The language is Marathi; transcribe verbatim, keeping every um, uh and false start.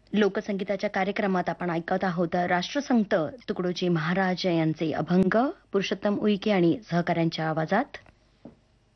लोकसंगीताच्या कार्यक्रमात आपण ऐकत आहोत राष्ट्रसंत तुकडोजी महाराज यांचे अभंग पुरुषोत्तम उईके आणि सहकाऱ्यांच्या आवाजात.